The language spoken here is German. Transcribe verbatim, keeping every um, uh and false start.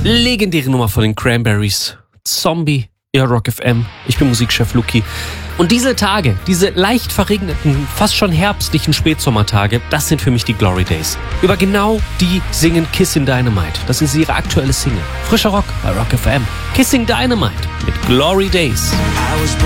Legendäre Nummer von den Cranberries. Zombie, ihr Rock F M. Ich bin Musikchef Luki. Und diese Tage, diese leicht verregneten, fast schon herbstlichen Spätsommertage, das sind für mich die Glory Days. Über genau die singen Kissing Dynamite. Das ist ihre aktuelle Single. Frischer Rock bei Rock F M. Kissing Dynamite mit Glory Days.